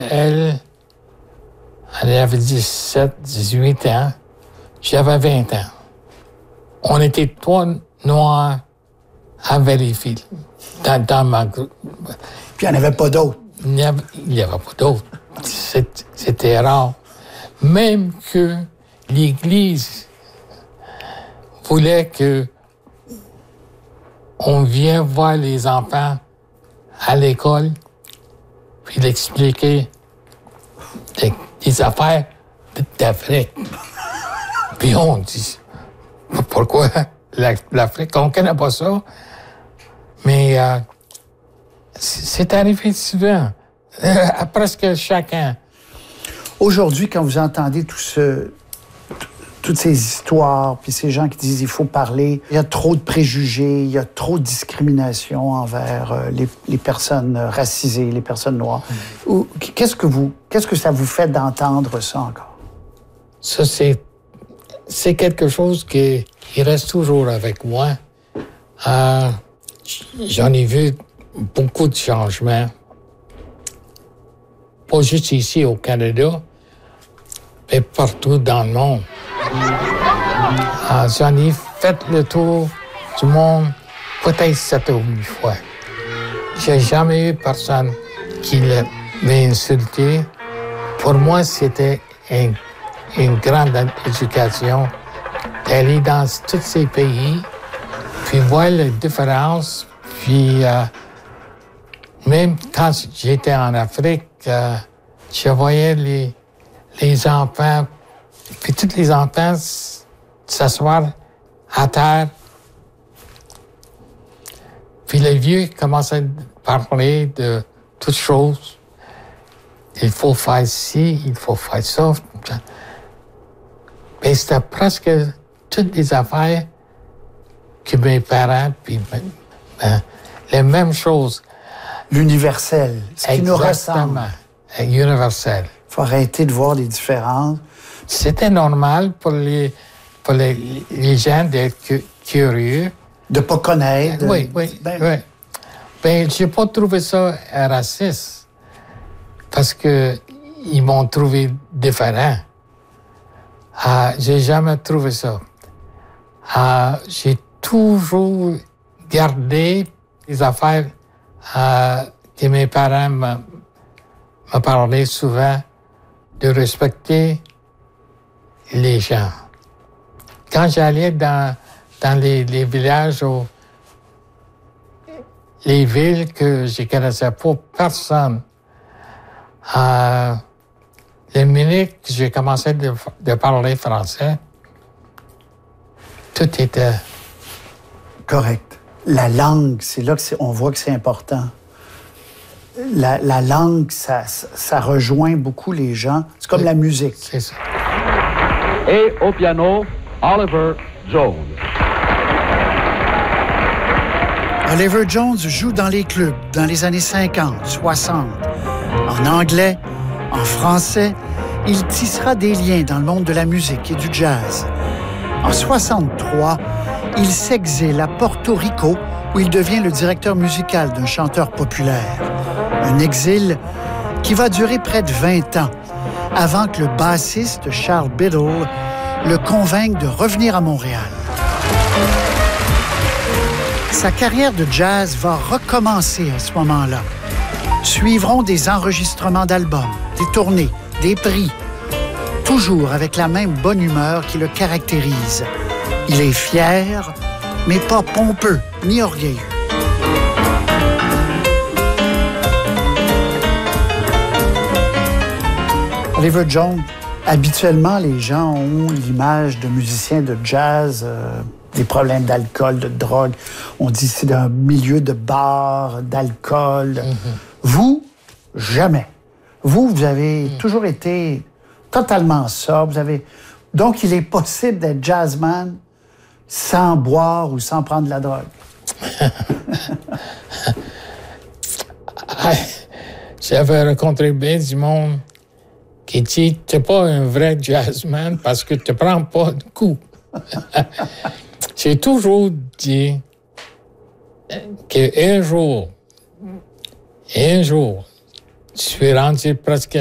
Elle avait 17, 18 ans. J'avais 20 ans. On était trois noirs à Valleyfield, dans ma groupe. Puis il n'y en avait pas d'autres. Il n'y avait pas d'autres. C'était rare. Même que l'Église voulait que on vienne voir les enfants à l'école puis l'expliquer des affaires d'Afrique. Puis on dit, pourquoi l'Afrique? On ne connaît pas ça. Mais c'est arrivé souvent, à presque chacun. Aujourd'hui, quand vous entendez toutes ces histoires, puis ces gens qui disent il faut parler, il y a trop de préjugés, il y a trop de discrimination envers les personnes racisées, les personnes noires. Qu'est-ce que ça vous fait d'entendre ça encore? Ça, c'est quelque chose qui reste toujours avec moi. J'en ai vu beaucoup de changements. Pas juste ici au Canada, mais partout dans le monde. J'en ai fait le tour du monde peut-être 7 ou 8 fois. J'ai jamais eu personne qui m'a insulté. Pour moi, c'était une grande éducation d'aller dans tous ces pays, puis voir les différences. Puis même quand j'étais en Afrique, je voyais les enfants, puis tous les enfants s'asseoir à terre. Puis les vieux commençaient à parler de toutes choses. Il faut faire ci, il faut faire ça. Mais c'était presque toutes les affaires que mes parents, puis les mêmes choses. L'universel, ce qui nous ressemble. Universel. Il faut arrêter de voir les différences. C'était normal pour les gens d'être curieux. De ne pas connaître. Oui. Ben, j'ai pas trouvé ça raciste. Parce que ils m'ont trouvé différent. J'ai jamais trouvé ça. J'ai toujours gardé les affaires que mes parents me parlaient souvent, de respecter les gens. Quand j'allais dans les villages ou les villes que je ne connaissais pas personne, les minutes que j'ai commencé de parler français, tout était correct. La langue, c'est là on voit que c'est important. La langue, ça rejoint beaucoup les gens. C'est comme la musique. C'est ça. Et au piano, Oliver Jones. Oliver Jones joue dans les clubs dans les années 50, 60. En anglais, en français, il tissera des liens dans le monde de la musique et du jazz. En 63, il s'exile à Porto Rico où il devient le directeur musical d'un chanteur populaire. Un exil qui va durer près de 20 ans avant que le bassiste Charles Biddle le convainque de revenir à Montréal. Sa carrière de jazz va recommencer à ce moment-là. Suivront des enregistrements d'albums, des tournées, des prix, toujours avec la même bonne humeur qui le caractérise. Il est fier, mais pas pompeux ni orgueilleux. Oliver Jones, habituellement, les gens ont l'image de musiciens de jazz, des problèmes d'alcool, de drogue. On dit que c'est un milieu de bar, d'alcool. Mm-hmm. Vous, jamais. Vous avez toujours été totalement sobre. Donc, il est possible d'être jazzman sans boire ou sans prendre de la drogue. J'avais rencontré bien du monde qui dit « T'es pas un vrai jazzman parce que tu prends pas de coups. » J'ai toujours dit qu'un jour, Je suis rendu presque